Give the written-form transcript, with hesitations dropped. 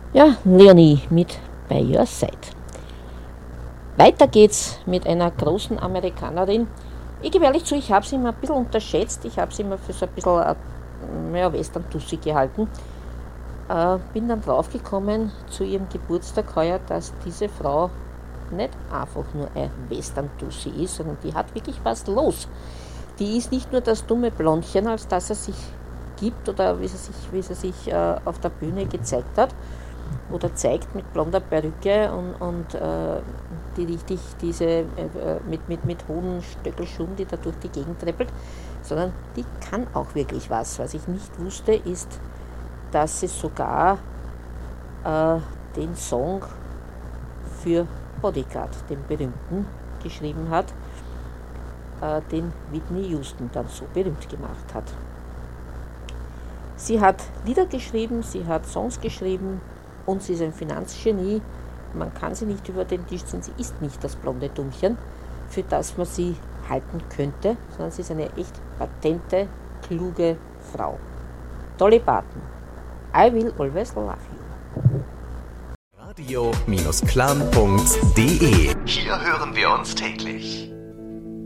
Ja, Leonie mit By Your Side. Weiter geht's mit einer großen Amerikanerin. Ich gebe ehrlich zu, ich habe sie immer ein bisschen unterschätzt. Ich habe sie immer für so ein bisschen Western-Tussi gehalten. Bin dann draufgekommen zu ihrem Geburtstag heuer, dass diese Frau nicht einfach nur ein Western-Tussi ist, sondern die hat wirklich was los. Die ist nicht nur das dumme Blondchen, als dass er sich gibt oder wie sie sich auf der Bühne gezeigt hat oder zeigt mit blonder Perücke und die richtig diese mit hohen Stöckelschuhen, die da durch die Gegend treppelt, sondern die kann auch wirklich was. Was ich nicht wusste, ist, dass sie sogar den Song für Bodyguard, den berühmten, geschrieben hat, den Whitney Houston dann so berühmt gemacht hat. Sie hat Lieder geschrieben, sie hat Songs geschrieben und sie ist ein Finanzgenie. Man kann sie nicht über den Tisch ziehen, sie ist nicht das blonde Dummchen, für das man sie halten könnte, sondern sie ist eine echt patente, kluge Frau. Dolly Parton, I Will Always Love You. Radio-clan.de. Hier hören wir uns täglich.